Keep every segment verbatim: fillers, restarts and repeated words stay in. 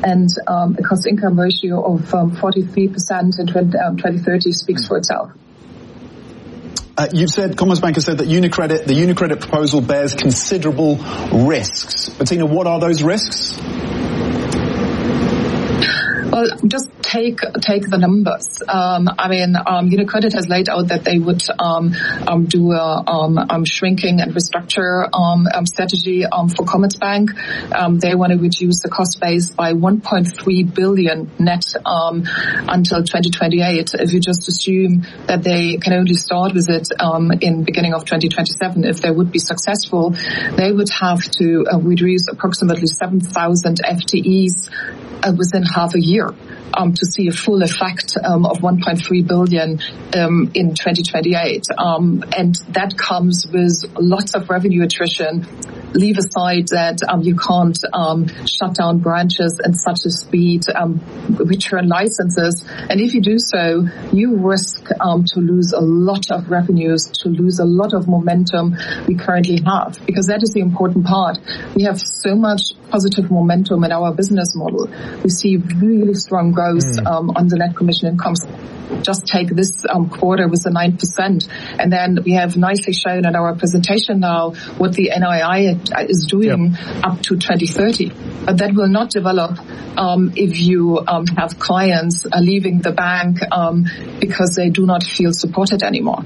and um, a cost-income ratio of um, forty-three percent in twenty thirty speaks for itself. Uh, you've said, Commerzbank has said that UniCredit, the UniCredit proposal bears considerable risks. Bettina, what are those risks? Well, just take take the numbers. Um, I mean, um, UniCredit has laid out that they would um, um, do a um, um, shrinking and restructure um, um, strategy um, for Commerzbank. Um, they want to reduce the cost base by one point three billion net um, until twenty twenty-eight. If you just assume that they can only start with it um, in beginning of twenty twenty-seven, if they would be successful, they would have to uh, reduce approximately seven thousand F T Es uh, within half a year. Um, to see a full effect um, of one point three billion um, in twenty twenty-eight. Um, and that comes with lots of revenue attrition. Leave aside that um, you can't um, shut down branches at such a speed, um, return licenses. And if you do so, you risk um, to lose a lot of revenues, to lose a lot of momentum we currently have. Because that is the important part. We have so much positive momentum in our business model. We see really strong growth mm. um, on the net commission income. Just take this um, quarter with the nine percent. And then we have nicely shown in our presentation now what the N I I is doing yep. up to twenty thirty. But that will not develop um, if you um, have clients uh, leaving the bank um, because they do not feel supported anymore.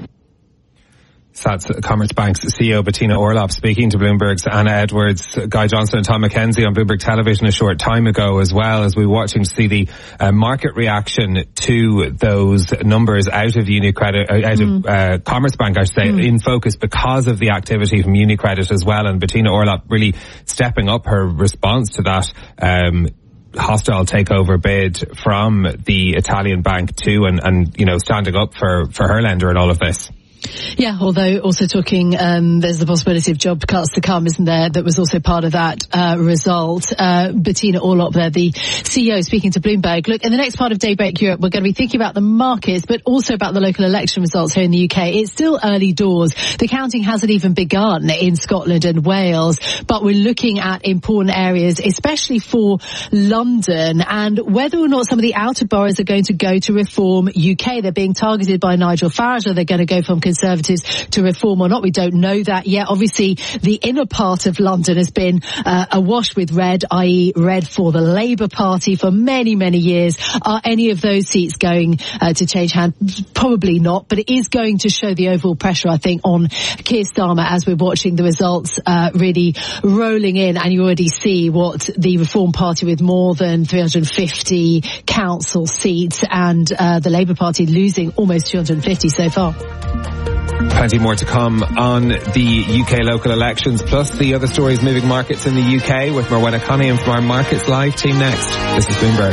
So that's Commerzbank's C E O Bettina Orlopp speaking to Bloomberg's Anna Edwards, Guy Johnson and Tom McKenzie on Bloomberg Television a short time ago as well, as we were watching to see the uh, market reaction to those numbers out of UniCredit, uh, out mm. of uh, Commerzbank, I should say, mm. in focus because of the activity from UniCredit as well. And Bettina Orlopp really stepping up her response to that um hostile takeover bid from the Italian bank too, and, and you know, standing up for, for her lender in all of this. Yeah, although also talking, um, there's the possibility of job cuts to come, isn't there? That was also part of that uh, result. Uh, Bettina Orlopp there, the C E O, speaking to Bloomberg. Look, in the next part of Daybreak Europe, we're going to be thinking about the markets, but also about the local election results here in the U K. It's still early doors. The counting hasn't even begun in Scotland and Wales, but we're looking at important areas, especially for London, and whether or not some of the outer boroughs are going to go to Reform U K. They're being targeted by Nigel Farage. Are they going to go from Conservatives to Reform or not? We don't know that yet. Obviously, the inner part of London has been uh, awash with red, that is red for the Labour Party for many, many years. Are any of those seats going uh, to change hands? Probably not, but it is going to show the overall pressure, I think, on Keir Starmer as we're watching the results uh, really rolling in, and you already see what the Reform Party with more than three hundred fifty council seats and uh, the Labour Party losing almost two hundred fifty so far. Plenty more to come on the U K local elections, plus the other stories moving markets in the U K with Morwenna Cunningham from our Markets Live team next. This is Bloomberg.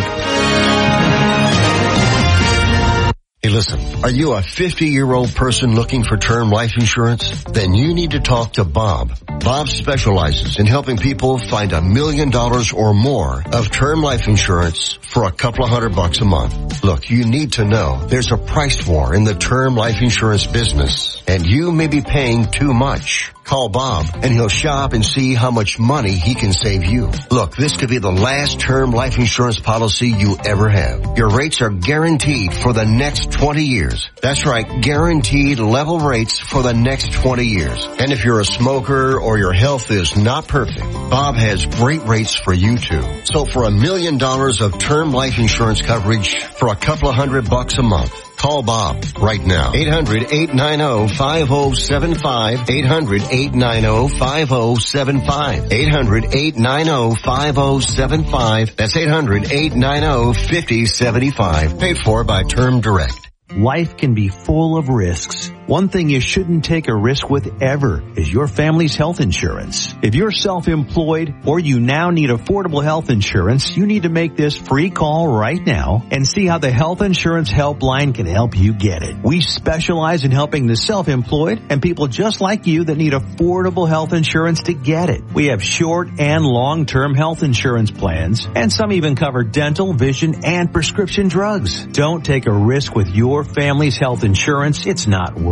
Hey, listen, are you a fifty-year-old person looking for term life insurance? Then you need to talk to Bob. Bob specializes in helping people find a million dollars or more of term life insurance for a couple of hundred bucks a month. Look, you need to know there's a price war in the term life insurance business, and you may be paying too much. Call Bob and he'll shop and see how much money he can save you. Look, this could be the last term life insurance policy you ever have. Your rates are guaranteed for the next twenty years. That's right, guaranteed level rates for the next twenty years. And if you're a smoker or your health is not perfect, Bob has great rates for you too. So for a million dollars of term life insurance coverage for a couple of hundred bucks a month, call Bob right now. eight hundred, eight nine zero, five zero seven five. eight hundred, eight nine zero, five zero seven five. eight hundred, eight nine zero, five zero seven five. That's eight hundred, eight nine zero, five zero seven five. Paid for by Term Direct. Life can be full of risks. One thing you shouldn't take a risk with ever is your family's health insurance. If you're self-employed or you now need affordable health insurance, you need to make this free call right now and see how the Health Insurance Helpline can help you get it. We specialize in helping the self-employed and people just like you that need affordable health insurance to get it. We have short and long-term health insurance plans, and some even cover dental, vision, and prescription drugs. Don't take a risk with your family's health insurance. It's not worth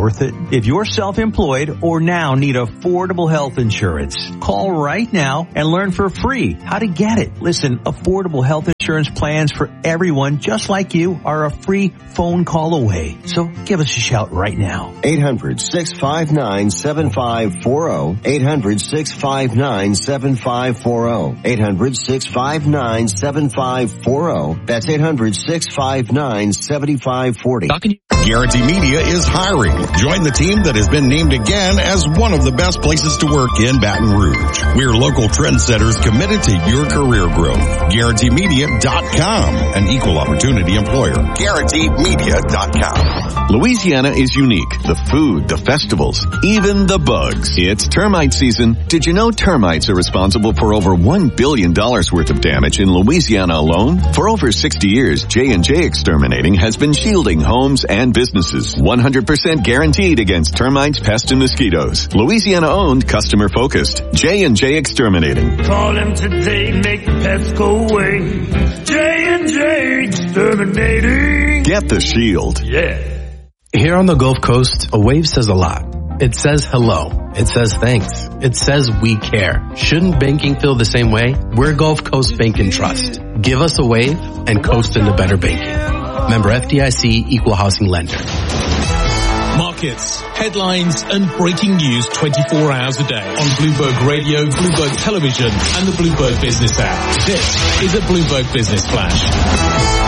worth it? If you're self-employed or now need affordable health insurance, call right now and learn for free how to get it. Listen, affordable health insurance plans for everyone just like you are a free phone call away. So give us a shout right now. eight hundred, six five nine, seven five four zero. eight hundred, six five nine, seven five four zero. eight hundred, six five nine, seven five four zero. That's eight hundred, six five nine, seven five four zero. Guarantee Media is hiring. Join the team that has been named again as one of the best places to work in Baton Rouge. We're local trendsetters committed to your career growth. Guarantee Media dot com, an equal opportunity employer. Guarantee Media dot com. Louisiana is unique. The food, the festivals, even the bugs. It's termite season. Did you know termites are responsible for over one billion dollars worth of damage in Louisiana alone? For over sixty years, J and J Exterminating has been shielding homes and businesses. one hundred percent guaranteed against termites, pests, and mosquitoes. Louisiana-owned, customer-focused. J and J Exterminating. Call him today, make the pests go away. J and J Exterminating. Get the shield. Yeah. Here on the Gulf Coast, a wave says a lot. It says hello. It says thanks. It says we care. Shouldn't banking feel the same way? We're Gulf Coast Bank and Trust. Give us a wave and coast into better banking. Member F D I C, Equal Housing Lender. Markets, headlines and breaking news twenty-four hours a day on Bloomberg Radio, Bloomberg Television and the Bloomberg Business app. This is a Bloomberg Business Flash.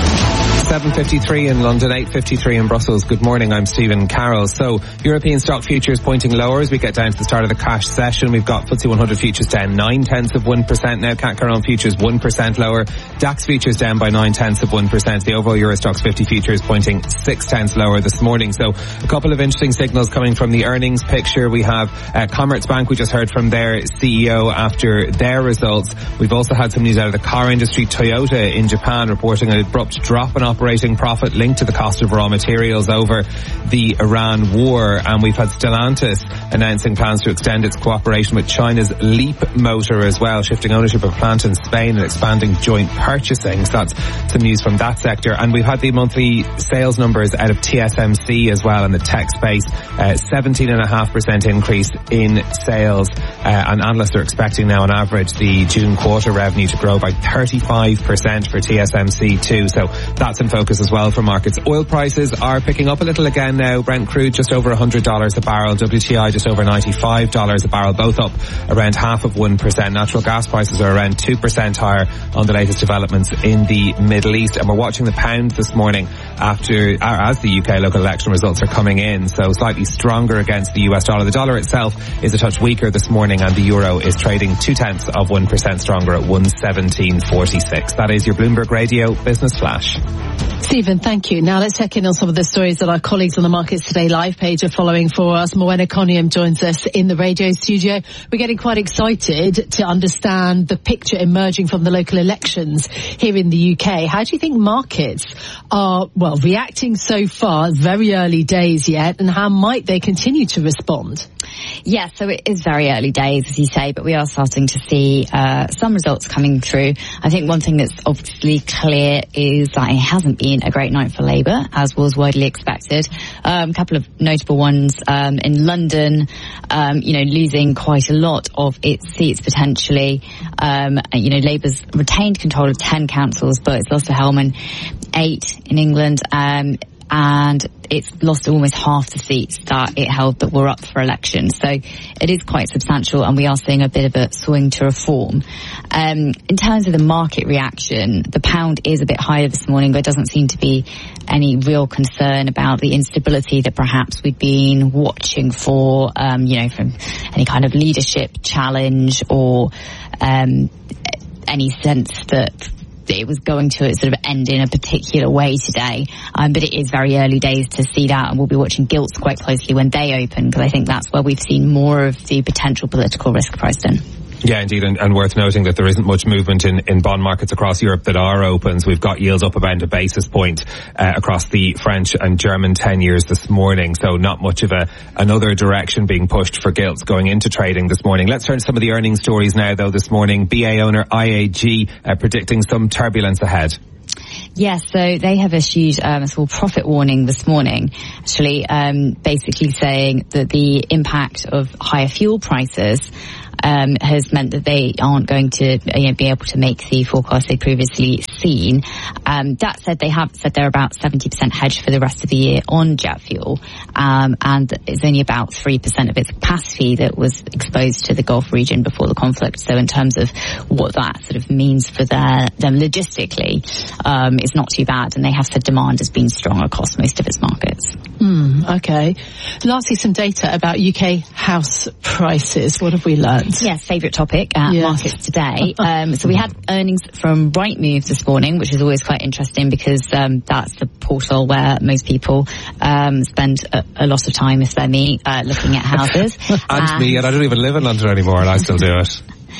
seven fifty-three in London, eight fifty-three in Brussels. Good morning, I'm Stephen Carroll. So, European stock futures pointing lower as we get down to the start of the cash session. We've got F T S E one hundred futures down nine tenths of one percent now. C A C Caron futures one percent lower. DAX futures down by nine tenths of one percent. The overall Eurostoxx fifty futures pointing six tenths lower this morning. So, a couple of interesting signals coming from the earnings picture. We have uh, Commerzbank, we just heard from their C E O after their results. We've also had some news out of the car industry. Toyota in Japan reporting an abrupt drop in operating profit linked to the cost of raw materials over the Iran war. And we've had Stellantis announcing plans to extend its cooperation with China's Leap Motor as well, shifting ownership of a plant in Spain and expanding joint purchasing. So that's some news from that sector. And we've had the monthly sales numbers out of T S M C as well in the tech space, uh, seventeen point five percent increase in sales. Uh, and analysts are expecting now on average the June quarter revenue to grow by thirty-five percent for T S M C too. So that's in focus as well for markets. Oil prices are picking up a little again now. Brent crude just over one hundred dollars a barrel. W T I just over ninety-five dollars a barrel, both up around half of one percent. Natural gas prices are around two percent higher on the latest developments in the Middle East. And we're watching the pound this morning after, as the U K local election results are coming in. So slightly stronger against the U S dollar. The dollar itself is a touch weaker this morning and the euro is trading two tenths of one percent stronger at one seventeen forty-six. That is your Bloomberg Radio Business Flash. Stephen, thank you. Now let's check in on some of the stories that our colleagues on the Markets Today live page are following for us. Moena Coniam joins us in the radio studio. We're getting quite excited to understand the picture emerging from the local elections here in the U K. How do you think markets are, well, reacting so far? Very early days yet, and how might they continue to respond? Yes, so it is very early days, as you say, but we are starting to see uh, some results coming through. I think one thing that's obviously clear is that it hasn't been a great night for Labour, as was widely expected. Um, a couple of notable ones um, in London, um, you know, losing quite a lot of its seats potentially. Um, you know, Labour's retained control of ten councils, but it's lost to Hellman eight in England. Um, and it's lost almost half the seats that it held that were up for election. So it is quite substantial, and we are seeing a bit of a swing to reform. Um, in terms of the market reaction, the pound is a bit higher this morning, but there doesn't seem to be any real concern about the instability that perhaps we've been watching for, um, you know, from any kind of leadership challenge or um, any sense that it was going to sort of end in a particular way today. Um, but it is very early days to see that, and we'll be watching gilts quite closely when they open, because I think that's where we've seen more of the potential political risk priced in. Yeah, indeed, and, and worth noting that there isn't much movement in, in bond markets across Europe that are open. So we've got yields up about a basis point uh, across the French and German ten years this morning. So not much of a another direction being pushed for gilts going into trading this morning. Let's turn to some of the earnings stories now, though, this morning. B A owner I A G uh, predicting some turbulence ahead. Yes, so they have issued um, a small profit warning this morning, actually, um, basically saying that the impact of higher fuel prices Um, has meant that they aren't going to you know, be able to make the forecast they previously seen. Um, that said, they have said they're about seventy percent hedged for the rest of the year on jet fuel, um, and it's only about three percent of its capacity that was exposed to the Gulf region before the conflict. So in terms of what that sort of means for their, them logistically, um, it's not too bad, and they have said demand has been strong across most of its markets. Mm, okay. Lastly, some data about U K house prices. What have we learned? Yes, favourite topic at yes. markets today. Um, so we had earnings from Rightmove this morning, which is always quite interesting because um, that's the portal where most people um, spend a, a lot of time, if they're me, uh, looking at houses. and, and me, and I don't even live in London anymore, and I still do it.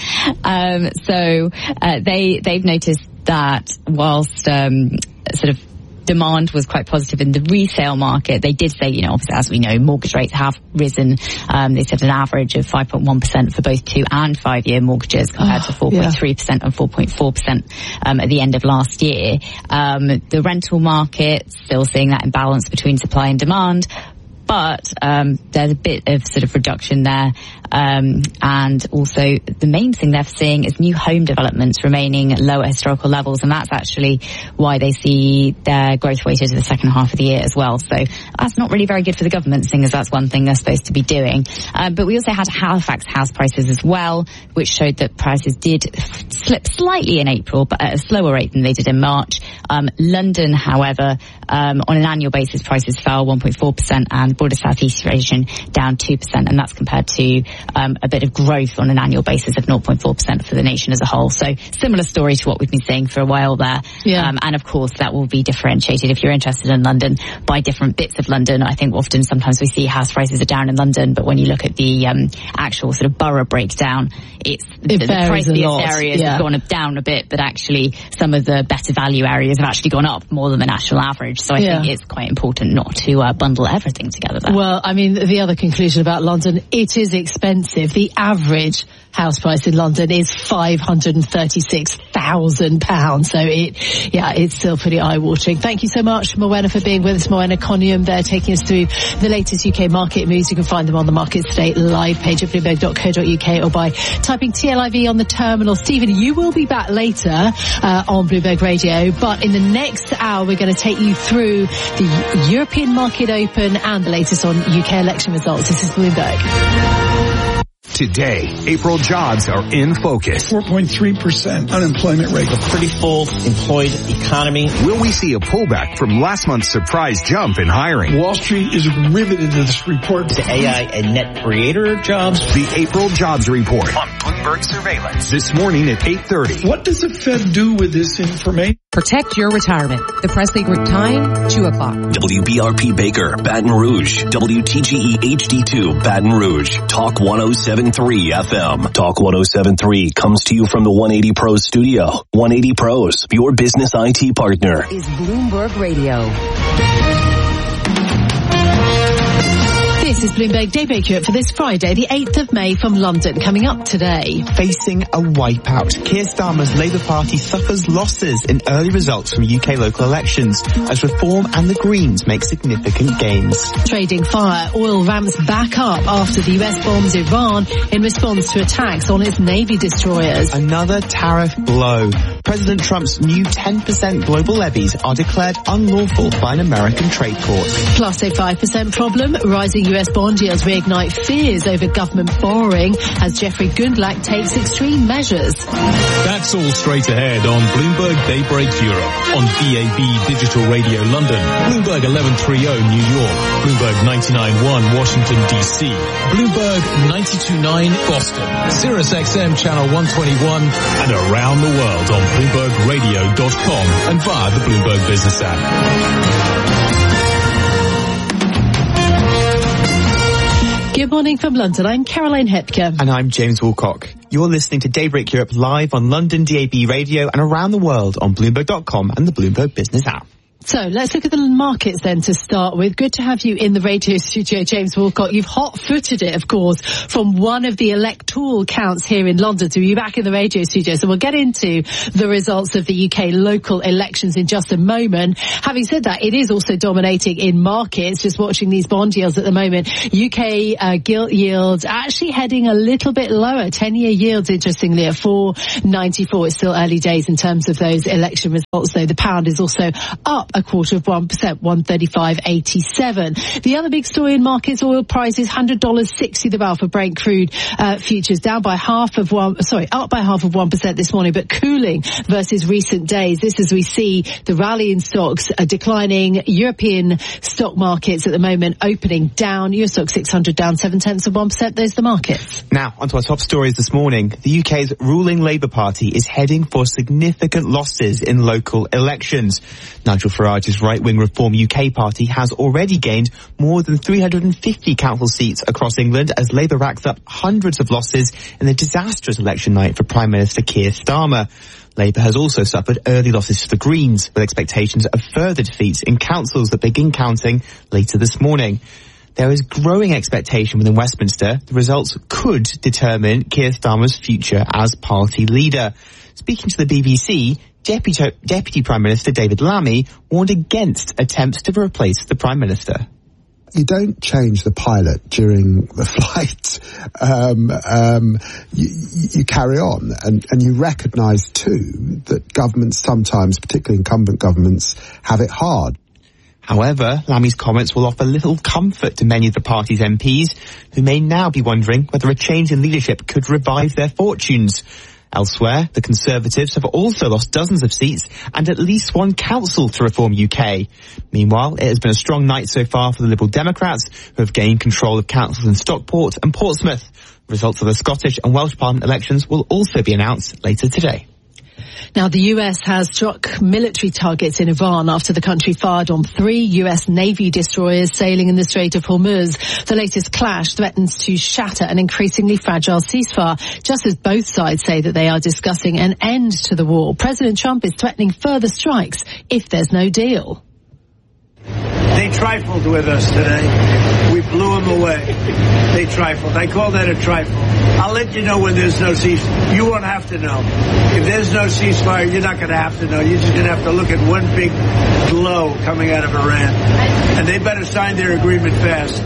Um, so uh, they they've noticed that whilst um, sort of demand was quite positive in the resale market, they did say, you know, obviously, as we know, mortgage rates have risen. Um, they said an average of five point one percent for both two and five year mortgages compared oh, to four point three percent yeah. and four point four percent um, at the end of last year. Um, the rental market, still seeing that imbalance between supply and demand. But um, there's a bit of sort of reduction there. Um, and also the main thing they're seeing is new home developments remaining at lower historical levels. And that's actually why they see their growth weighted to the second half of the year as well. So that's not really very good for the government, seeing as that's one thing they're supposed to be doing. Um, but we also had Halifax house prices as well, which showed that prices did slip slightly in April, but at a slower rate than they did in March. Um, London, however, um, on an annual basis, prices fell one point four percent and Border South East region down two percent, and that's compared to um, a bit of growth on an annual basis of zero point four percent for the nation as a whole. So similar story to what we've been saying for a while there. Yeah. Um, and of course that will be differentiated if you're interested in London by different bits of London. I think often sometimes we see house prices are down in London, but when you look at the um, actual sort of borough breakdown, it's it the, the priciest areas yeah. have gone up, down a bit, but actually some of the better value areas have actually gone up more than the national average. So I yeah. think it's quite important not to uh, bundle everything together there. Well, I mean, the other conclusion about London, it is expensive. The average house price in London is five hundred thirty-six thousand pounds. So it, yeah, it's still pretty eye-watering. Thank you so much, Morwenna, for being with us. Morwenna Conium there, taking us through the latest U K market moves. You can find them on the Markets Today live page at bloomberg dot co dot uk or by typing T L I V on the terminal. Stephen, you will be back later uh, on Bloomberg Radio, but in the next hour we're going to take you through the European Market Open and the latest on U K election results. This is Bloomberg. Today, April jobs are in focus. four point three percent unemployment rate. A pretty full employed economy. Will we see a pullback from last month's surprise jump in hiring? Wall Street is riveted to this report. The A I and net creator jobs. The April jobs report on Bloomberg Surveillance this morning at eight thirty. What does the Fed do with this information? Protect your retirement. The Presley Group time, two o'clock. W B R P Baker, Baton Rouge. W T G E H D two, Baton Rouge. Talk one oh seven point three F M. Talk one oh seven point three comes to you from the one eighty Pros studio. one eighty Pros, your business I T partner. Is Bloomberg Radio. This is Bloomberg Daybreak Europe for this Friday, the eighth of May from London. Coming up today. Facing a wipeout, Keir Starmer's Labour Party suffers losses in early results from U K local elections as Reform and the Greens make significant gains. Trading fire, oil ramps back up after the U S bombs Iran in response to attacks on its Navy destroyers. Another tariff blow. President Trump's new ten percent global levies are declared unlawful by an American trade court. Plus a five percent problem, rising U S bond yields reignite fears over government borrowing as Jeffrey Gundlach takes extreme measures. That's all straight ahead on Bloomberg Daybreak Europe on D A B Digital Radio London, Bloomberg eleven thirty New York, Bloomberg ninety-nine point one Washington D C, Bloomberg ninety-two point nine Boston, Sirius X M Channel one twenty-one, and around the world on bloomberg radio dot com and via the Bloomberg Business app. Good morning from London. I'm Caroline Hepker. And I'm James Woolcock. You're listening to Daybreak Europe live on London D A B Radio and around the world on bloomberg dot com and the Bloomberg Business app. So let's look at the markets then to start with. Good to have you in the radio studio, James Walcott. You've hot-footed it, of course, from one of the electoral counts here in London to be back in the radio studio. So we'll get into the results of the U K local elections in just a moment. Having said that, it is also dominating in markets. Just watching these bond yields at the moment. U K uh, gilt yields actually heading a little bit lower. ten-year yields, interestingly, at four ninety-four. It's still early days in terms of those election results, though. The pound is also up a quarter of one percent, one thirty-five eighty-seven. The other big story in markets, oil prices, one hundred dollars sixty the barrel for Brent crude uh, futures, down by half of one, sorry, up by half of one percent this morning, but cooling versus recent days. This as we see the rally in stocks uh, declining. European stock markets at the moment opening down. U S stock six hundred down seven tenths of one percent. Those are the markets. Now, onto our top stories this morning. The U K's ruling Labour Party is heading for significant losses in local elections. Nigel Farage's right-wing Reform U K party has already gained more than three hundred fifty council seats across England as Labour racks up hundreds of losses in the disastrous election night for Prime Minister Keir Starmer. Labour has also suffered early losses to the Greens, with expectations of further defeats in councils that begin counting later this morning. There is growing expectation within Westminster. The results could determine Keir Starmer's future as party leader. Speaking to the B B C, Deputy, Deputy Prime Minister David Lammy warned against attempts to replace the Prime Minister. You don't change the pilot during the flight. Um, um, you, you carry on, and, and you recognise too that governments sometimes, particularly incumbent governments, have it hard. However, Lammy's comments will offer little comfort to many of the party's M Ps, who may now be wondering whether a change in leadership could revive their fortunes. Elsewhere, the Conservatives have also lost dozens of seats and at least one council to Reform U K. Meanwhile, it has been a strong night so far for the Liberal Democrats, who have gained control of councils in Stockport and Portsmouth. Results of the Scottish and Welsh Parliament elections will also be announced later today. Now, the U S has struck military targets in Iran after the country fired on three U S Navy destroyers sailing in the Strait of Hormuz. The latest clash threatens to shatter an increasingly fragile ceasefire, just as both sides say that they are discussing an end to the war. President Trump is threatening further strikes if there's no deal. They trifled with us today. We blew them away. They trifled. I call that a trifle. I'll let you know when there's no ceasefire. You won't have to know. If there's no ceasefire, you're not going to have to know. You're just going to have to look at one big blow coming out of Iran. And they better sign their agreement fast.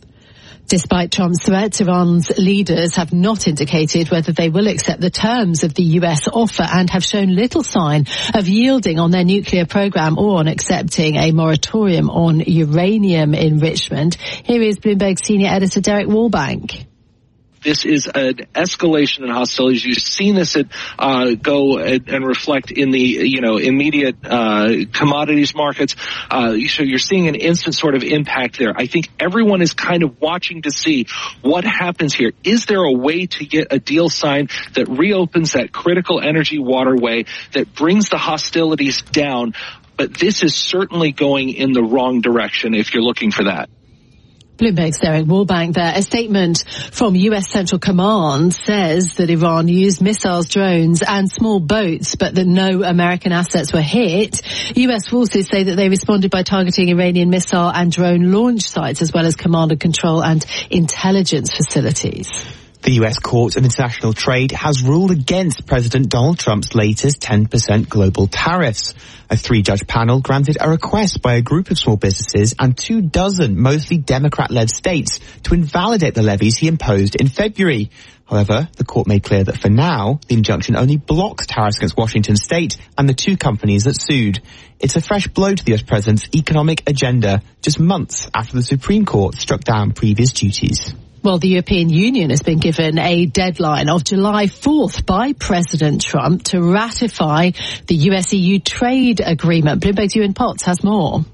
Despite Trump's threats, Iran's leaders have not indicated whether they will accept the terms of the U S offer and have shown little sign of yielding on their nuclear program or on accepting a moratorium on uranium enrichment. Here is Bloomberg senior editor Derek Wallbank. This is an escalation in hostilities. You've seen this uh, go and, and reflect in the, you know, immediate uh, commodities markets. Uh, so you're seeing an instant sort of impact there. I think everyone is kind of watching to see what happens here. Is there a way to get a deal signed that reopens that critical energy waterway, that brings the hostilities down? But this is certainly going in the wrong direction if you're looking for that. Bloomberg's Derek Wallbank there. A statement from U S Central Command says that Iran used missiles, drones and small boats, but that no American assets were hit. U S forces say that they responded by targeting Iranian missile and drone launch sites, as well as command and control and intelligence facilities. The U S Court of International Trade has ruled against President Donald Trump's latest ten percent global tariffs. A three-judge panel granted a request by a group of small businesses and two dozen mostly Democrat-led states to invalidate the levies he imposed in February. However, the court made clear that for now, the injunction only blocks tariffs against Washington State and the two companies that sued. It's a fresh blow to the U S president's economic agenda, just months after the Supreme Court struck down previous duties. Well, the European Union has been given a deadline of July fourth by President Trump to ratify the U S E U trade agreement. Bloomberg's Ewan Potts has more.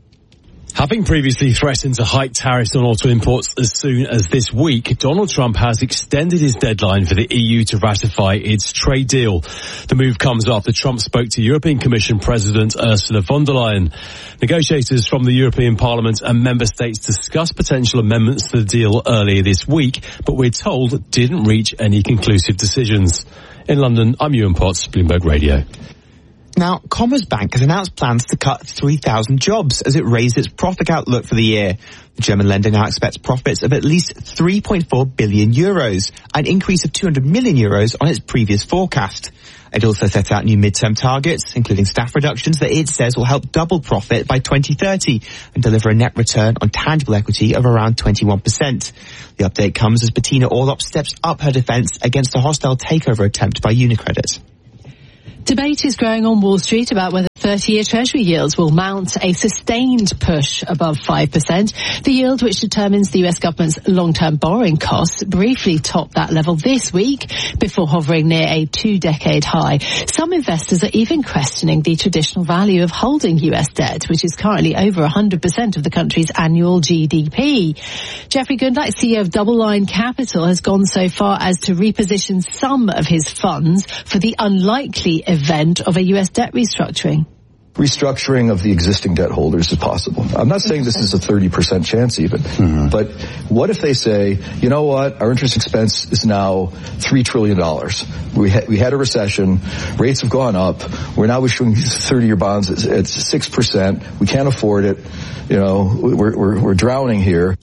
Having previously threatened to hike tariffs on auto imports as soon as this week, Donald Trump has extended his deadline for the E U to ratify its trade deal. The move comes after Trump spoke to European Commission President Ursula von der Leyen. Negotiators from the European Parliament and member states discussed potential amendments to the deal earlier this week, but we're told didn't reach any conclusive decisions. In London, I'm Ewan Potts, Bloomberg Radio. Now, Commerzbank has announced plans to cut three thousand jobs as it raised its profit outlook for the year. The German lender now expects profits of at least three point four billion euros, an increase of two hundred million euros on its previous forecast. It also set out new midterm targets, including staff reductions that it says will help double profit by twenty thirty and deliver a net return on tangible equity of around twenty-one percent. The update comes as Bettina Orlopp steps up her defence against a hostile takeover attempt by UniCredit. Debate is growing on Wall Street about whether thirty-year Treasury yields will mount a sustained push above five percent. The yield, which determines the U S government's long-term borrowing costs, briefly topped that level this week before hovering near a two-decade high. Some investors are even questioning the traditional value of holding U S debt, which is currently over one hundred percent of the country's annual G D P. Jeffrey Gundlach, C E O of DoubleLine Capital, has gone so far as to reposition some of his funds for the unlikely event of a U S debt restructuring. Restructuring of the existing debt holders is possible. I'm not saying this is a thirty percent chance even, mm-hmm. but what if they say, you know what, our interest expense is now three trillion dollars. We, ha- we had a recession, rates have gone up, we're now issuing thirty-year bonds at, at six percent, we can't afford it, you know, we're, we're, we're drowning here.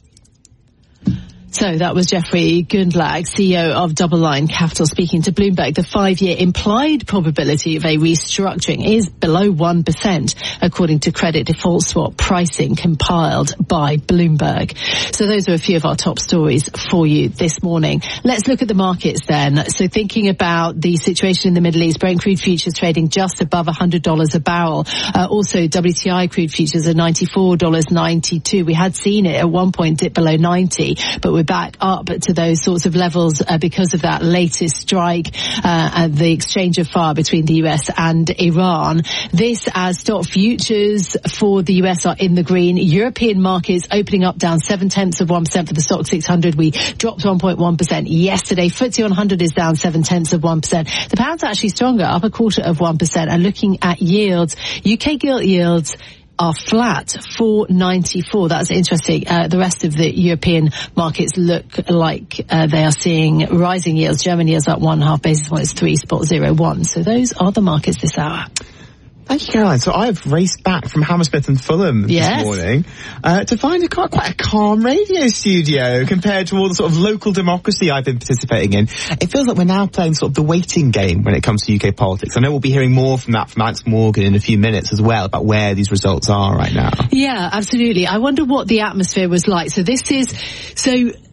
So that was Jeffrey Gundlach, C E O of DoubleLine Capital, speaking to Bloomberg. The five-year implied probability of a restructuring is below one percent, according to credit default swap pricing compiled by Bloomberg. So those are a few of our top stories for you this morning. Let's look at the markets then. So thinking about the situation in the Middle East, Brent crude futures trading just above one hundred dollars a barrel. Uh, also, W T I crude futures are ninety-four dollars ninety-two. We had seen it at one point dip below ninety, but we're back up to those sorts of levels uh, because of that latest strike uh, and the exchange of fire between the U S and Iran. This as stock futures for the U S are in the green. European markets opening up down seven tenths of one percent for the stock six hundred. We dropped one point one percent yesterday. F T S E one hundred is down seven tenths of one percent. The pound's actually stronger, up a quarter of one percent. And looking at yields, U K gilt yields are flat, four ninety-four. That's interesting. Uh, the rest of the European markets look like uh, they are seeing rising yields. German yields up one and a half basis points, three spot zero one. So those are the markets this hour. Thank you, Caroline. So I've raced back from Hammersmith and Fulham yes. this morning uh, to find a quite, quite a calm radio studio compared to all the sort of local democracy I've been participating in. It feels like we're now playing sort of the waiting game when it comes to U K politics. I know we'll be hearing more from that from Alex Morgan in a few minutes as well about where these results are right now. Yeah, absolutely. I wonder what the atmosphere was like. So this is, so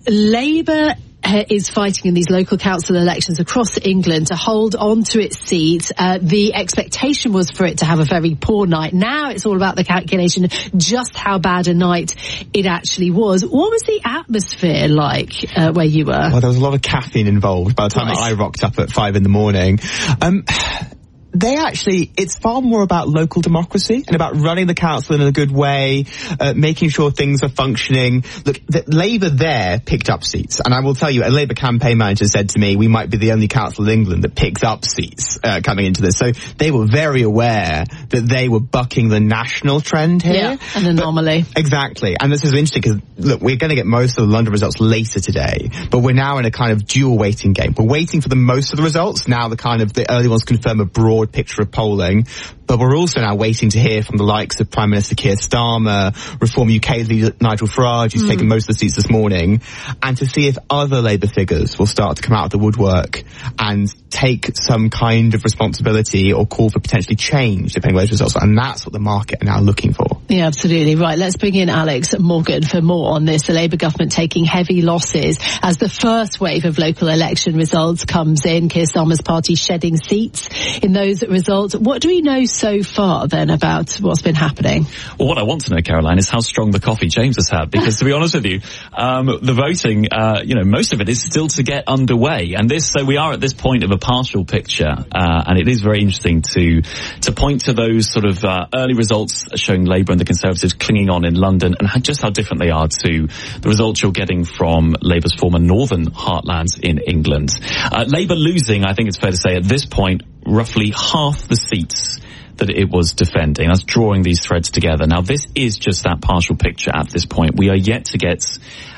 Labour is fighting in these local council elections across England to hold on to its seat. Uh, the expectation was for it to have a very poor night. Now it's all about the calculation just how bad a night it actually was. What was the atmosphere like uh, where you were? Well, there was a lot of caffeine involved by the time right. that I rocked up at five in the morning. Um... They actually, it's far more about local democracy and about running the council in a good way, uh, making sure things are functioning. Look, the, Labour there picked up seats. And I will tell you, a Labour campaign manager said to me, we might be the only council in England that picked up seats uh, coming into this. So they were very aware that they were bucking the national trend here. Yeah, an anomaly. But, exactly. And this is interesting because, look, we're going to get most of the London results later today, but we're now in a kind of dual waiting game. We're waiting for the most of the results. Now the kind of, the early ones confirm a broad picture of polling, but we're also now waiting to hear from the likes of Prime Minister Keir Starmer, Reform U K leader Nigel Farage, who's mm. taken most of the seats this morning, and to see if other Labour figures will start to come out of the woodwork and take some kind of responsibility or call for potentially change depending on those results. And that's what the market are now looking for. Yeah, absolutely. Right, let's bring in Alex Morgan for more on this. The Labour government taking heavy losses as the first wave of local election results comes in. Keir Starmer's party shedding seats in those results. What do we know so far then about what's been happening? Well, what I want to know, Caroline, is how strong the coffee James has had, because to be honest with you, um, the voting, uh, you know, most of it is still to get underway. And this, so we are at this point of a partial picture, uh, and it is very interesting to, to point to those sort of, uh, early results showing Labour and the Conservatives clinging on in London, and how, just how different they are to the results you're getting from Labour's former northern heartlands in England. Uh, Labour losing, I think it's fair to say at this point, roughly half the seats that it was defending. That's drawing these threads together. Now, this is just that partial picture at this point. We are yet to get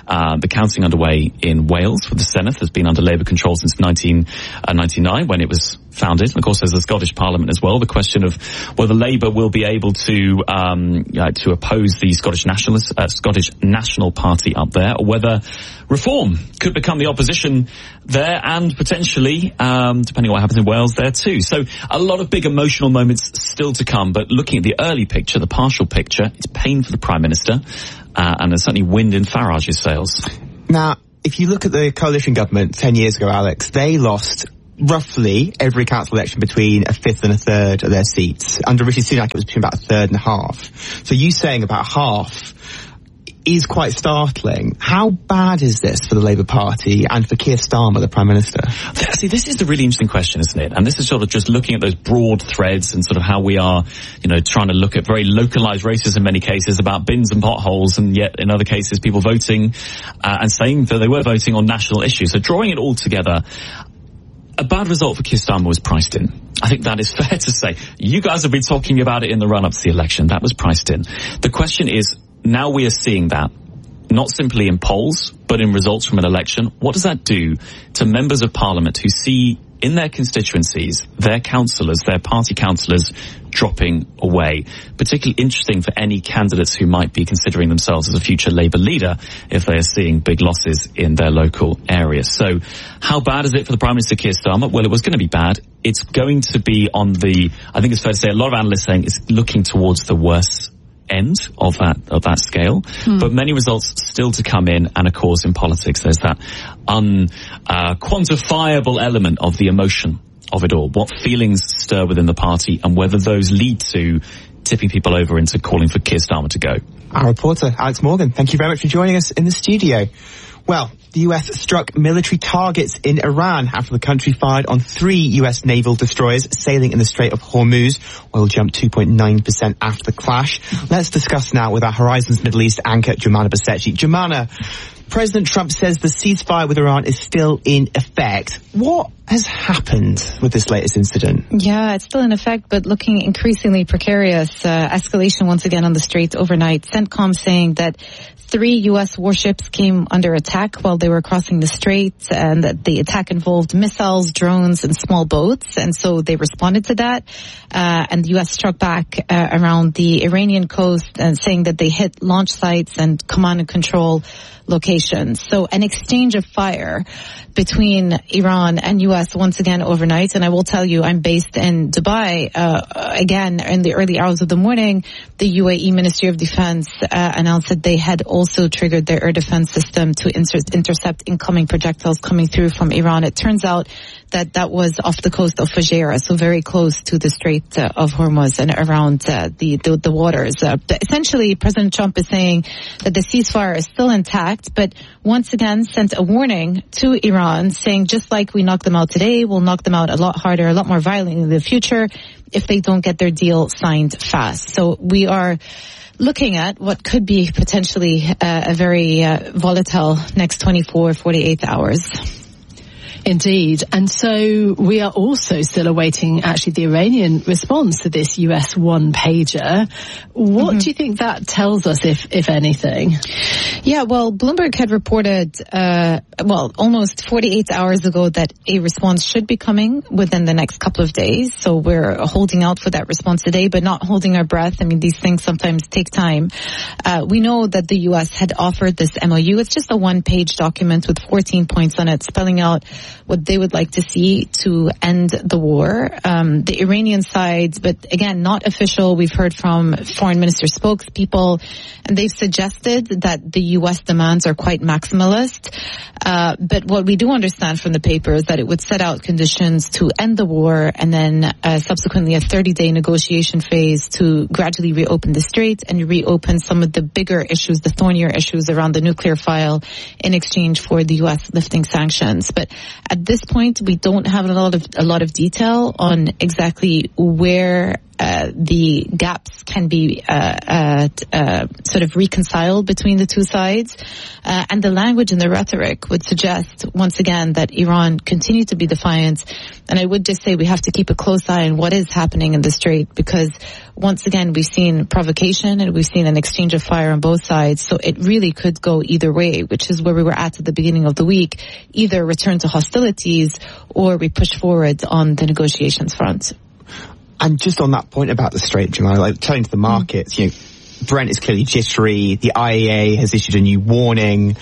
Uh, the counting underway in Wales for the Senedd has been under Labour control since nineteen ninety-nine when it was founded. And of course, there's the Scottish Parliament as well. The question of whether Labour will be able to um, uh, to oppose the Scottish Nationalist, uh, Scottish National Party up there, or whether Reform could become the opposition there, and potentially, um, depending on what happens in Wales, there too. So a lot of big emotional moments still to come. But looking at the early picture, the partial picture, it's pain for the Prime Minister, uh, and there's certainly wind in Farage's sails. Now, if you look at the coalition government ten years ago, Alex, they lost roughly every council election between a fifth and a third of their seats. Under Rishi Sunak, it was between about a third and a half. So you saying about half is quite startling. How bad is this for the Labour Party and for Keir Starmer, the Prime Minister? See, this is the really interesting question, isn't it? And this is sort of just looking at those broad threads and sort of how we are, you know, trying to look at very localised races in many cases about bins and potholes, and yet in other cases people voting uh, and saying that they were voting on national issues. So drawing it all together, a bad result for Keir Starmer was priced in. I think that is fair to say. You guys have been talking about it in the run-up to the election. That was priced in. The question is, now we are seeing that, not simply in polls, but in results from an election. What does that do to members of Parliament who see in their constituencies, their councillors, their party councillors dropping away? Particularly interesting for any candidates who might be considering themselves as a future Labour leader if they are seeing big losses in their local areas. So how bad is it for the Prime Minister Keir Starmer? Well, it was going to be bad. It's going to be on the, I think it's fair to say, a lot of analysts saying it's looking towards the worst end of that of that scale, hmm. but many results still to come in. And of course, in politics, there's that unquantifiable uh, element of the emotion of it all. What feelings stir within the party, and whether those lead to tipping people over into calling for Keir Starmer to go. Our reporter, Alex Morgan, thank you very much for joining us in the studio. Well, the U S struck military targets in Iran after the country fired on three U S naval destroyers sailing in the Strait of Hormuz. Oil jumped two point nine percent after the clash. Let's discuss now with our Horizons Middle East anchor, Jumana Basechi. Jumana, President Trump says the ceasefire with Iran is still in effect. What has happened with this latest incident? Yeah, it's still in effect, but looking increasingly precarious. Uh, escalation once again on the Strait overnight. CENTCOM saying that three U S warships came under attack while they were crossing the strait, and that the attack involved missiles, drones, and small boats. And so they responded to that. Uh, and the U S struck back uh, around the Iranian coast, and saying that they hit launch sites and command and control locations. So an exchange of fire between Iran and U S once again overnight. And I will tell you, I'm based in Dubai. Uh, again, in the early hours of the morning, the U A E Ministry of Defense uh, announced that they had also triggered their air defense system to inter- intercept incoming projectiles coming through from Iran. It turns out that that was off the coast of Fujairah, so very close to the Strait uh, of Hormuz and around uh, the, the the waters. Uh, essentially, President Trump is saying that the ceasefire is still intact, but once again sent a warning to Iran, saying just like we knocked them out today, we'll knock them out a lot harder, a lot more violently in the future if they don't get their deal signed fast. So we are looking at what could be potentially uh, a very uh, volatile next twenty-four, forty-eight hours. Indeed. And so we are also still awaiting actually the Iranian response to this U S one-pager. What mm-hmm. do you think that tells us, if if anything? Yeah, well, Bloomberg had reported, uh, well, almost forty-eight hours ago that a response should be coming within the next couple of days. So we're holding out for that response today, but not holding our breath. I mean, these things sometimes take time. Uh, we know that the U S had offered this M O U. It's just a one-page document with fourteen points on it, spelling out what they would like to see to end the war. Um, the Iranian side, but again, not official. We've heard from foreign minister spokespeople, and they've suggested that the U S demands are quite maximalist. Uh, but what we do understand from the paper is that it would set out conditions to end the war, and then uh, subsequently a thirty-day negotiation phase to gradually reopen the strait and reopen some of the bigger issues, the thornier issues around the nuclear file, in exchange for the U S lifting sanctions. But at this point, we don't have a lot of a lot of detail on exactly where uh, the gaps can be uh, uh, uh, sort of reconciled between the two sides. Uh, and the language and the rhetoric would suggest, once again, that Iran continue to be defiant. And I would just say we have to keep a close eye on what is happening in the Strait, because once again, we've seen provocation and we've seen an exchange of fire on both sides. So it really could go either way, which is where we were at at the beginning of the week. Either return to hostilities or we push forward on the negotiations front. And just on that point about the Strait, Jamal, like turning to the markets, mm. you know, Brent is clearly jittery. The I E A has issued a new warning.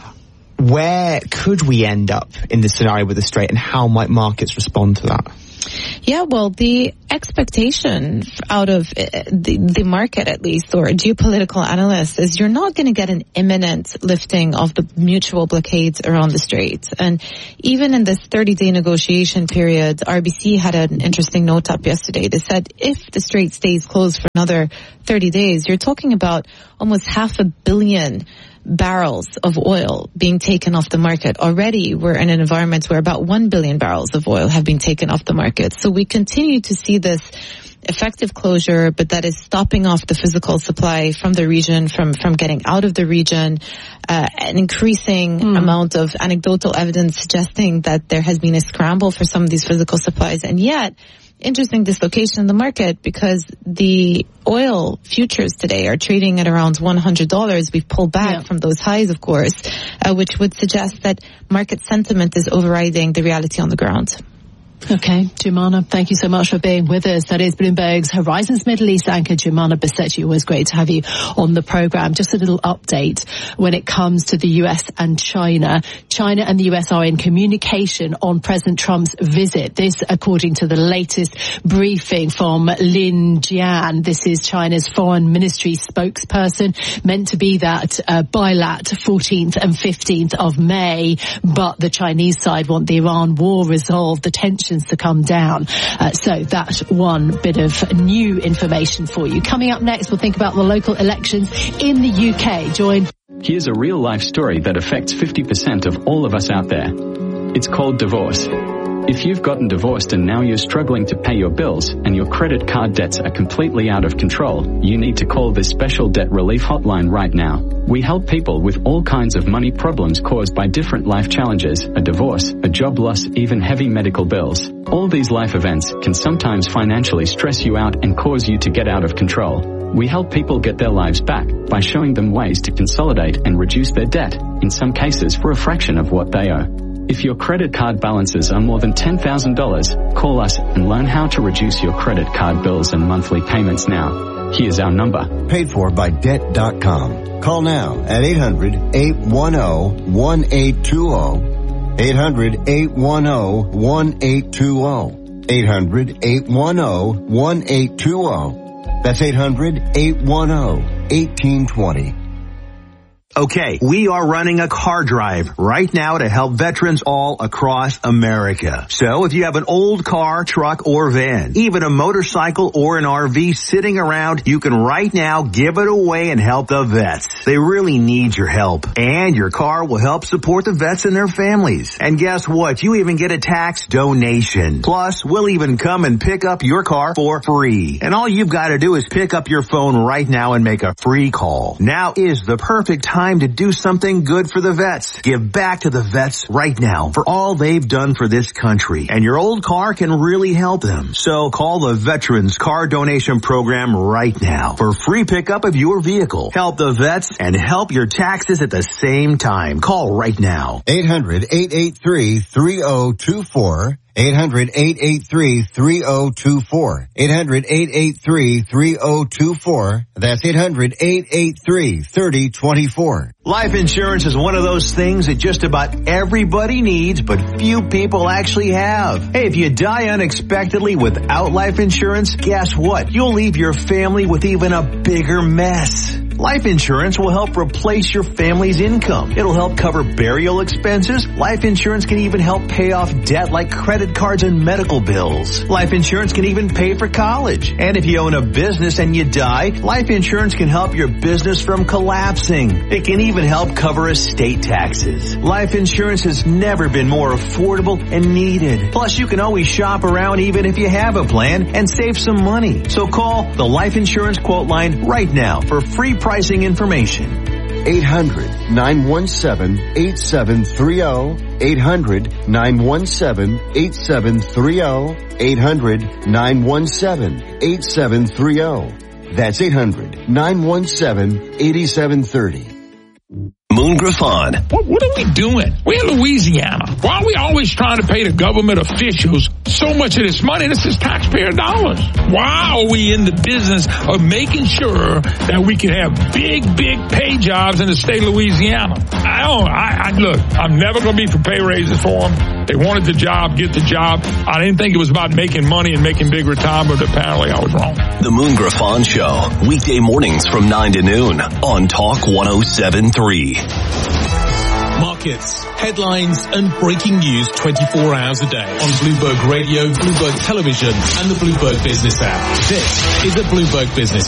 Where could we end up in the scenario with the Strait, and how might markets respond to that? Yeah, well, the expectation out of the, the market, at least, or geopolitical analysts, is you're not going to get an imminent lifting of the mutual blockades around the Strait. And even in this thirty-day negotiation period, R B C had an interesting note up yesterday. They said if the Strait stays closed for another thirty days, you're talking about almost half a billion barrels of oil being taken off the market. Already we're in an environment where about one billion barrels of oil have been taken off the market. So we continue to see this effective closure, but that is stopping off the physical supply from the region, from, from getting out of the region, uh, an increasing mm. amount of anecdotal evidence suggesting that there has been a scramble for some of these physical supplies. And yet, interesting dislocation in the market, because the oil futures today are trading at around one hundred dollars. We've pulled back yeah. from those highs, of course, uh, which would suggest that market sentiment is overriding the reality on the ground. Okay, Jumana, thank you so much for being with us. That is Bloomberg's Horizons Middle East anchor, Jumana Besetti. Always great to have you on the program. Just a little update when it comes to the U S and China. China and the U S are in communication on President Trump's visit. This, according to the latest briefing from Lin Jian. This is China's foreign ministry spokesperson, meant to be that uh, bilat fourteenth and fifteenth of May. But the Chinese side want the Iran war resolved, the tension to come down. Uh, so that's one bit of new information for you. Coming up next, we'll think about the local elections in the U K. Join. Here's a real life story that affects fifty percent of all of us out there. It's called divorce. If you've gotten divorced and now you're struggling to pay your bills and your credit card debts are completely out of control, you need to call this special debt relief hotline right now. We help people with all kinds of money problems caused by different life challenges, a divorce, a job loss, even heavy medical bills. All these life events can sometimes financially stress you out and cause you to get out of control. We help people get their lives back by showing them ways to consolidate and reduce their debt, in some cases for a fraction of what they owe. If your credit card balances are more than ten thousand dollars, call us and learn how to reduce your credit card bills and monthly payments now. Here's our number. Paid for by debt dot com. Call now at eight hundred, eight one zero, one eight two zero. eight hundred, eight one zero, one eight two zero. eight hundred, eight one zero, one eight two zero. That's eight hundred, eight one zero, one eight two zero. Okay, we are running a car drive right now to help veterans all across America. So if you have an old car, truck, or van, even a motorcycle or an R V sitting around, you can right now give it away and help the vets. They really need your help. And your car will help support the vets and their families. And guess what? You even get a tax donation. Plus, we'll even come and pick up your car for free. And all you've got to do is pick up your phone right now and make a free call. Now is the perfect time to do something good for the vets. Give back to the vets right now for all they've done for this country. And your old car can really help them. So call the Veterans Car Donation Program right now for free pickup of your vehicle. Help the vets and help your taxes at the same time. Call right now. eight hundred, eight eight three, three zero two four. eight hundred, eight eight three, three zero two four. eight hundred, eight eight three, three zero two four. That's eight hundred, eight eight three, three zero two four. Life insurance is one of those things that just about everybody needs, but few people actually have. Hey, if you die unexpectedly without life insurance, guess what? You'll leave your family with even a bigger mess. Life insurance will help replace your family's income. It'll help cover burial expenses. Life insurance can even help pay off debt like credit cards and medical bills. Life insurance can even pay for college. And if you own a business and you die, life insurance can help your business from collapsing. It can even help cover estate taxes. Life insurance has never been more affordable and needed. Plus, you can always shop around even if you have a plan and save some money. So call the Life Insurance Quote Line right now for free pricing information. eight hundred, nine one seven, eight seven three zero. eight hundred, nine one seven, eight seven three zero. eight hundred, nine one seven, eight seven three zero. That's eight hundred, nine one seven, eight seven three zero. Moon Griffon. What, what are we doing? We're in Louisiana. Why are we always trying to pay the government officials so much of this money? This is taxpayer dollars. Why are we in the business of making sure that we can have big, big pay jobs in the state of Louisiana? I don't, I, I look, I'm never going to be for pay raises for them. They wanted the job, get the job. I didn't think it was about making money and making big retirement, but apparently I was wrong. The Moon Griffon Show, weekday mornings from nine to noon on Talk one oh seven point three. Markets, headlines and breaking news twenty-four hours a day on Bloomberg Radio, Bloomberg Television and the Bloomberg Business app. This is the Bloomberg Business